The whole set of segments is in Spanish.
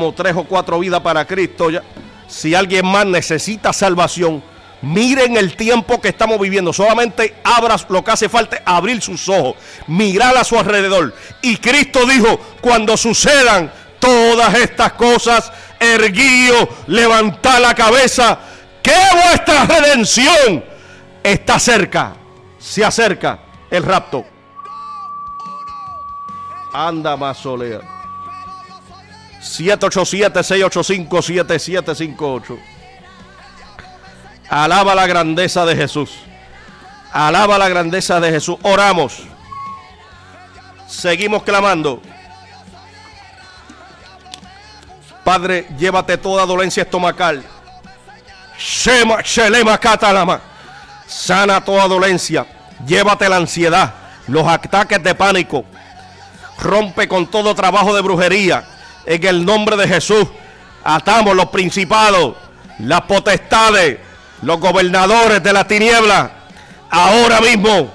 como 3 o 4 vidas para Cristo ya. Si alguien más necesita salvación, miren el tiempo que estamos viviendo. Solamente abras lo que hace falta, abrir sus ojos, mirar a su alrededor. Y Cristo dijo, cuando sucedan todas estas cosas, erguíos, levantad la cabeza, que vuestra redención está cerca. Se acerca el rapto. Anda más solea. 787-685-7758. Alaba la grandeza de Jesús. Alaba la grandeza de Jesús. Oramos. Seguimos clamando. Padre, llévate toda dolencia estomacal. Shema, shelema, katalama. Sana toda dolencia. Llévate la ansiedad, los ataques de pánico. Rompe con todo trabajo de brujería. En el nombre de Jesús, atamos los principados, las potestades, los gobernadores de la tiniebla. Ahora mismo,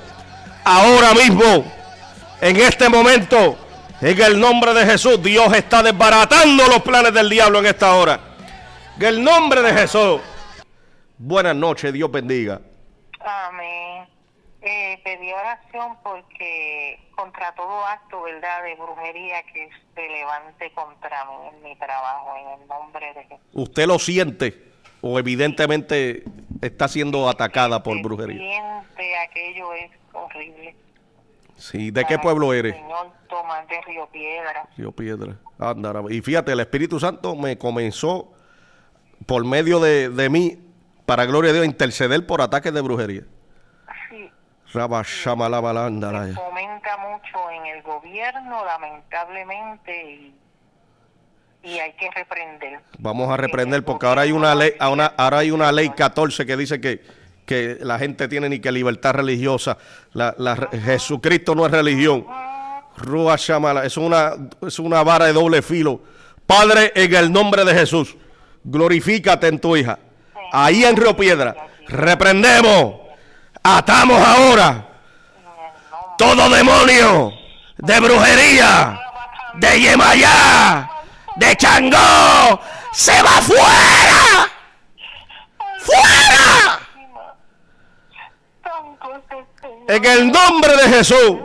en este momento, en el nombre de Jesús, Dios está desbaratando los planes del diablo en esta hora. En el nombre de Jesús. Buenas noches, Dios bendiga. Amén. Pedí oración porque contra todo acto, ¿verdad?, de brujería que se levante contra mí en mi trabajo, en el nombre de Jesús. ¿Usted lo siente o evidentemente está siendo atacada por brujería? Siente, aquello es horrible. Sí, ¿de qué pueblo eres? Señor Tomás, de Río Piedra. Río Piedra. Anda, y fíjate, el Espíritu Santo me comenzó por medio de mí, para gloria de Dios, interceder por ataques de brujería. Sí. Se fomenta mucho en el gobierno, lamentablemente, y hay que reprender. Vamos a reprender porque ahora hay una ley, ahora hay una ley 14 que dice que la gente tiene ni que libertad religiosa. Jesucristo no es religión. Rúa Shamala, es una vara de doble filo. Padre, en el nombre de Jesús, glorifícate en tu hija. Ahí en Río Piedra, reprendemos, atamos ahora todo demonio de brujería, de Yemayá, de Changó, se va fuera, fuera, en el nombre de Jesús.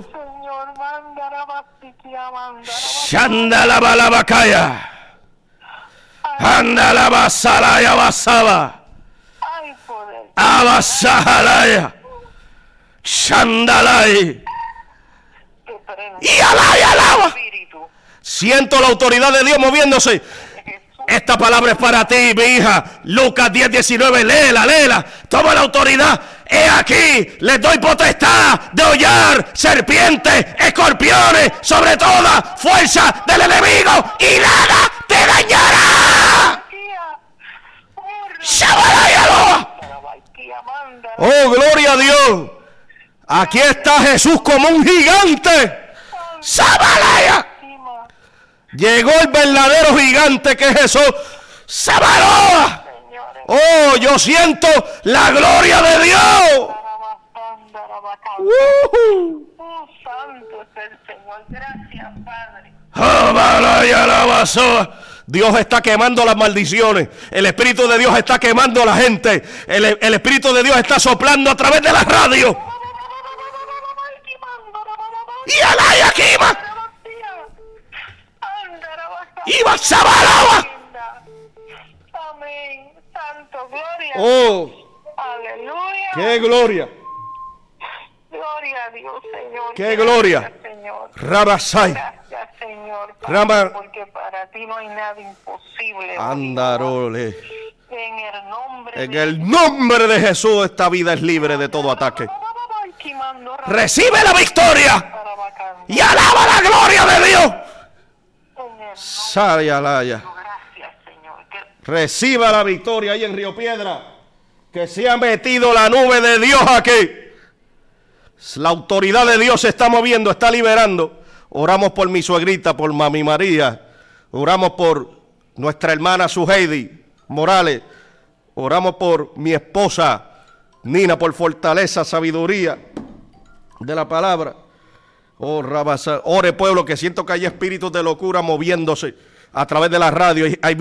Shandala balabacaya, andala basalaya basaba. Abasajalaya, Shandalay, y alaba. Siento la autoridad de Dios moviéndose. Esta palabra es para ti, mi hija. Lucas 10:19, léela. Toma la autoridad. He aquí, les doy potestad de hollar serpientes, escorpiones, sobre toda fuerza del enemigo, y nada te dañará. Shabalaya. Oh, gloria a Dios. Aquí está Jesús como un gigante. ¡Sabalaya! Llegó el verdadero gigante que es Jesús. ¡Sabalaya! Oh, yo siento la gloria de Dios. Santo es el Señor. Gracias, Padre. ¡Sabalaya la basó! Dios está quemando las maldiciones. El Espíritu de Dios está quemando a la gente. El Espíritu de Dios está soplando a través de la radio. Y alaya Kima. Y Basabalaba. Amén. Santo, gloria. Oh. Aleluya. ¡Qué gloria! Gloria a Dios, Señor. ¡Qué gloria! Señor. Rabasai. Gracias, Señor. Rama. Porque para ti no hay nada imposible. Andarole. En el nombre de Jesús, esta vida es libre de todo ataque. Recibe la victoria y alaba la gloria de Dios. Sale alaya. Reciba la victoria ahí en Río Piedra. Que se ha metido la nube de Dios aquí. La autoridad de Dios se está moviendo, está liberando. Oramos por mi suegrita, por Mami María. Oramos por nuestra hermana Suheidi Morales. Oramos por mi esposa Nina, por fortaleza, sabiduría de la palabra. Oh, Rabasa, ore pueblo, que siento que hay espíritus de locura moviéndose. a través de la radio. Hay